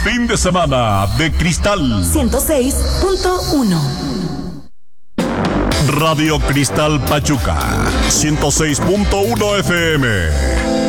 fin de semana de Cristal 106.1. Radio Cristal Pachuca 106.1 FM.